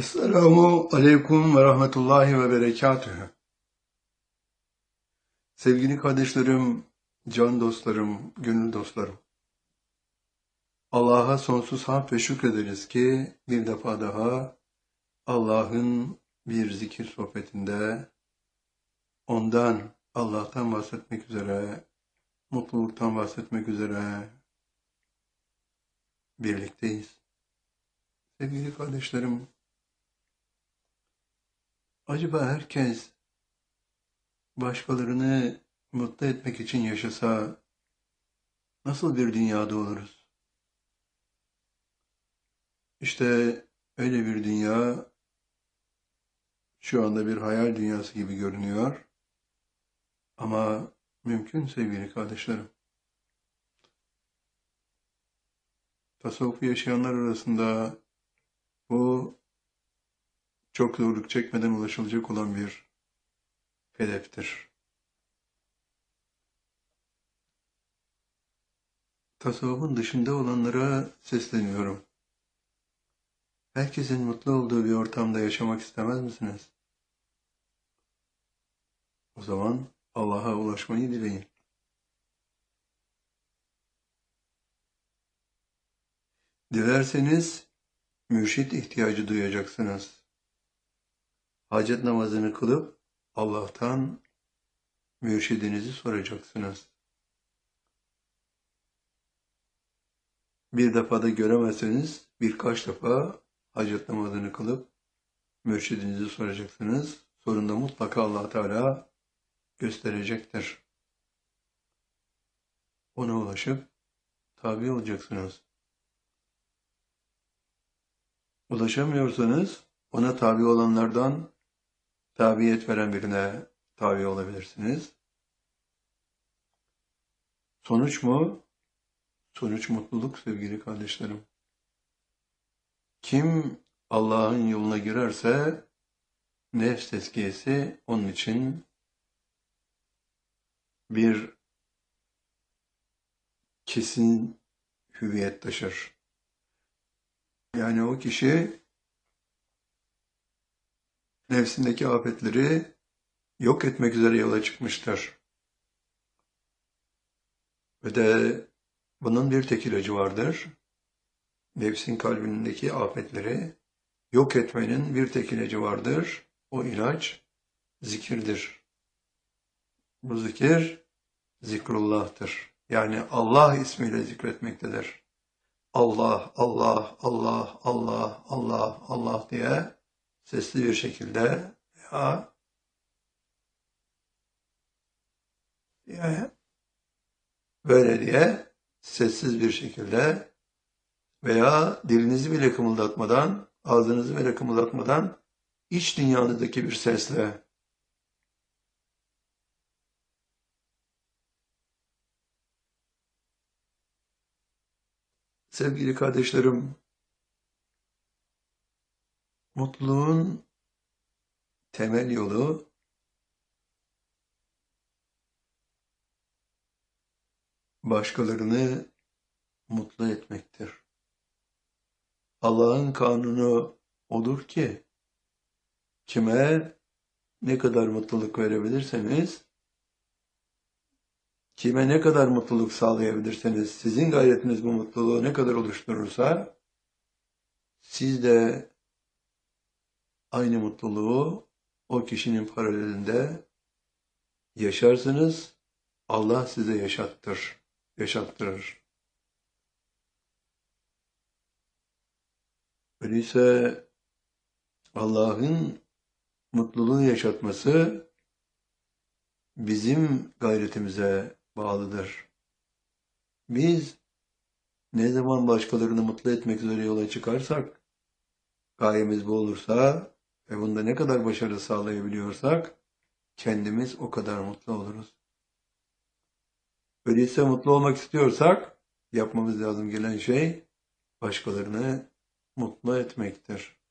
Esselamu Aleyküm ve Rahmetullahi ve Berekatühü. Sevgili kardeşlerim, can dostlarım, gönül dostlarım. Allah'a sonsuz hamd ve şükrederiz ki bir defa daha Allah'ın bir zikir sohbetinde ondan, Allah'tan bahsetmek üzere, mutluluktan bahsetmek üzere birlikteyiz. Sevgili kardeşlerim, acaba herkes başkalarını mutlu etmek için yaşasa nasıl bir dünyada oluruz? İşte öyle bir dünya şu anda bir hayal dünyası gibi görünüyor. Ama mümkün sevgili kardeşlerim. Tasavvufu yaşayanlar arasında bu çok zorluk çekmeden ulaşılacak olan bir hedeftir. Tasavvufun dışında olanlara sesleniyorum. Herkesin mutlu olduğu bir ortamda yaşamak istemez misiniz? O zaman Allah'a ulaşmayı dileyin. Dilerseniz mürşit ihtiyacı duyacaksınız. Hacet namazını kılıp Allah'tan mürşidinizi soracaksınız. Bir defa da göremezseniz birkaç defa hacet namazını kılıp mürşidinizi soracaksınız. Sonunda mutlaka Allah Teala gösterecektir. Ona ulaşıp tabi olacaksınız. Ulaşamıyorsanız ona tabi olanlardan tabiyet veren birine tabi olabilirsiniz. Sonuç mu? Sonuç mutluluk sevgili kardeşlerim. Kim Allah'ın yoluna girerse nefs tezkiyesi onun için bir kesin hüviyet taşır. Yani o kişi nefsindeki afetleri yok etmek üzere yola çıkmıştır. Ve de bunun bir tek ilacı vardır. Nefsin kalbindeki afetleri yok etmenin bir tek ilacı vardır. O ilaç zikirdir. Bu zikir zikrullah'tır. Yani Allah ismiyle zikretmektedir. Allah, Allah, Allah, Allah, Allah, Allah diye sesli bir şekilde ya böyle diye sessiz bir şekilde veya dilinizi bile kımıldatmadan, ağzınızı bile kımıldatmadan iç dünyanızdaki bir sesle sevgili kardeşlerim, mutluluğun temel yolu başkalarını mutlu etmektir. Allah'ın kanunu odur ki kime ne kadar mutluluk verebilirseniz, kime ne kadar mutluluk sağlayabilirseniz, sizin gayretiniz bu mutluluğu ne kadar oluşturursa, siz de aynı mutluluğu o kişinin paralelinde yaşarsınız. Allah size yaşattırır. Öyleyse Allah'ın mutluluğu yaşatması bizim gayretimize bağlıdır. Biz ne zaman başkalarını mutlu etmek üzere yola çıkarsak, gayemiz bu olursa ve bunda ne kadar başarı sağlayabiliyorsak, kendimiz o kadar mutlu oluruz. Öyleyse mutlu olmak istiyorsak, yapmamız lazım gelen şey, başkalarını mutlu etmektir.